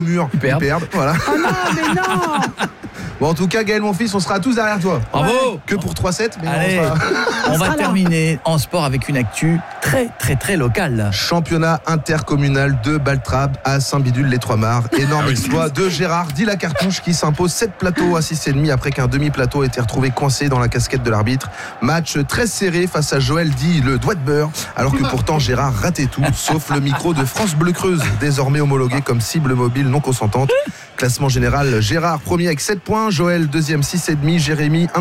mur. Ils perdent. Voilà. Oh non, mais non. Bon, en tout cas, Gaël, mon fils, on sera tous derrière toi. Bravo. Que pour 3-7, mais allez, on va terminer en sport avec une actu très très très locale. Championnat intercommunal de Baltrab à Saint-Bidule-les-Trois-Mars. Énorme exploit de Gérard dit la Cartouche qui s'impose 7 plateaux à 6,5 après qu'un demi-plateau ait été retrouvé coincé dans la casquette de l'arbitre. Match très serré face à Joël dit le doigt de beurre, alors que pourtant Gérard ratait tout, sauf le micro de France Bleu Creuse, désormais homologué comme cible mobile non consentante. Classement général, Gérard premier avec 7 points, Joël deuxième 6,5, Jérémy